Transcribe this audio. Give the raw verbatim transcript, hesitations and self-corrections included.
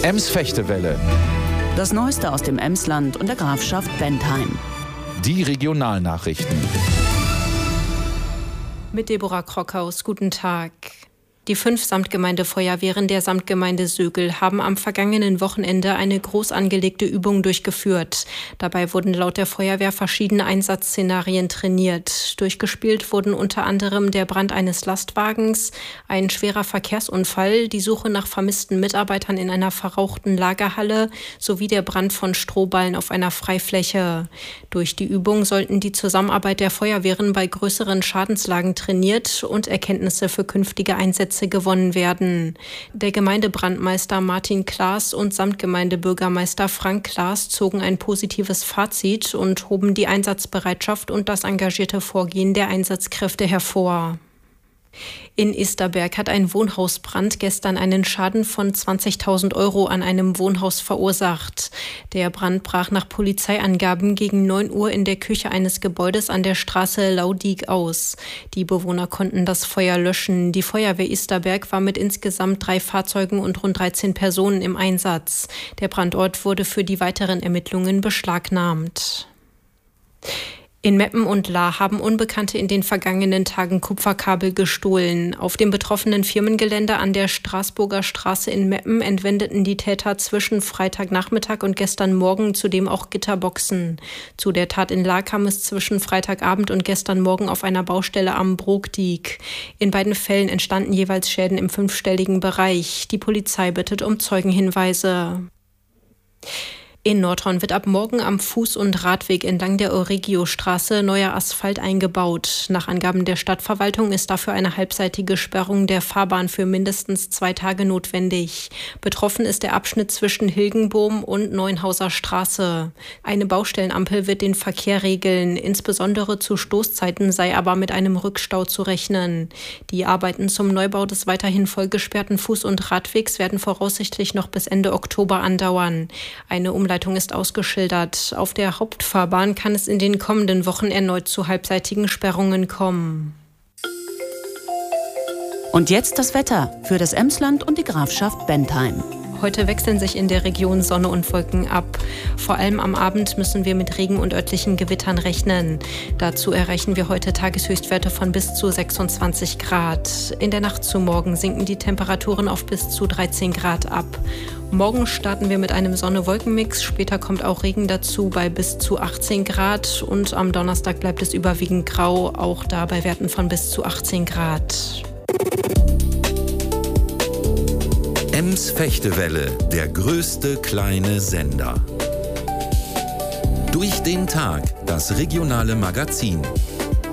Ems-Fechtewelle. Das Neueste aus dem Emsland und der Grafschaft Bentheim. Die Regionalnachrichten. Mit Deborah Krockhaus, guten Tag. Die fünf Samtgemeindefeuerwehren der Samtgemeinde Sögel haben am vergangenen Wochenende eine groß angelegte Übung durchgeführt. Dabei wurden laut der Feuerwehr verschiedene Einsatzszenarien trainiert. Durchgespielt wurden unter anderem der Brand eines Lastwagens, ein schwerer Verkehrsunfall, die Suche nach vermissten Mitarbeitern in einer verrauchten Lagerhalle sowie der Brand von Strohballen auf einer Freifläche. Durch die Übung sollten die Zusammenarbeit der Feuerwehren bei größeren Schadenslagen trainiert und Erkenntnisse für künftige Einsätze gewonnen werden. Der Gemeindebrandmeister Martin Klaas und Samtgemeindebürgermeister Frank Klaas zogen ein positives Fazit und hoben die Einsatzbereitschaft und das engagierte Vorgehen der Einsatzkräfte hervor. In Isterberg hat ein Wohnhausbrand gestern einen Schaden von zwanzigtausend Euro an einem Wohnhaus verursacht. Der Brand brach nach Polizeiangaben gegen neun Uhr in der Küche eines Gebäudes an der Straße Laudig aus. Die Bewohner konnten das Feuer löschen. Die Feuerwehr Isterberg war mit insgesamt drei Fahrzeugen und rund dreizehn Personen im Einsatz. Der Brandort wurde für die weiteren Ermittlungen beschlagnahmt. In Meppen und Lahr haben Unbekannte in den vergangenen Tagen Kupferkabel gestohlen. Auf dem betroffenen Firmengelände an der Straßburger Straße in Meppen entwendeten die Täter zwischen Freitagnachmittag und gestern Morgen zudem auch Gitterboxen. Zu der Tat in Lahr kam es zwischen Freitagabend und gestern Morgen auf einer Baustelle am Brogdiek. In beiden Fällen entstanden jeweils Schäden im fünfstelligen Bereich. Die Polizei bittet um Zeugenhinweise. In Nordhorn wird ab morgen am Fuß- und Radweg entlang der Euregiostraße neuer Asphalt eingebaut. Nach Angaben der Stadtverwaltung ist dafür eine halbseitige Sperrung der Fahrbahn für mindestens zwei Tage notwendig. Betroffen ist der Abschnitt zwischen Hilgenbohm und Neuenhauser Straße. Eine Baustellenampel wird den Verkehr regeln. Insbesondere zu Stoßzeiten sei aber mit einem Rückstau zu rechnen. Die Arbeiten zum Neubau des weiterhin vollgesperrten Fuß- und Radwegs werden voraussichtlich noch bis Ende Oktober andauern. Eine Umleitung ist ausgeschildert. Auf der Hauptfahrbahn kann es in den kommenden Wochen erneut zu halbseitigen Sperrungen kommen. Und jetzt das Wetter für das Emsland und die Grafschaft Bentheim. Heute wechseln sich in der Region Sonne und Wolken ab. Vor allem am Abend müssen wir mit Regen und örtlichen Gewittern rechnen. Dazu erreichen wir heute Tageshöchstwerte von bis zu sechsundzwanzig Grad. In der Nacht zu morgen sinken die Temperaturen auf bis zu dreizehn Grad ab. Morgen starten wir mit einem Sonne-Wolken-Mix. Später kommt auch Regen dazu bei bis zu achtzehn Grad. Und am Donnerstag bleibt es überwiegend grau, auch da bei Werten von bis zu achtzehn Grad. Ems-Fechtewelle, der größte kleine Sender. Durch den Tag, das regionale Magazin.